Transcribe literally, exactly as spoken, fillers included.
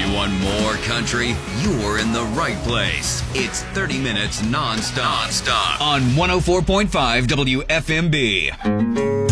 Want more country? You're in the right place. It's thirty minutes non-stop, non-stop on one oh four point five W F M B.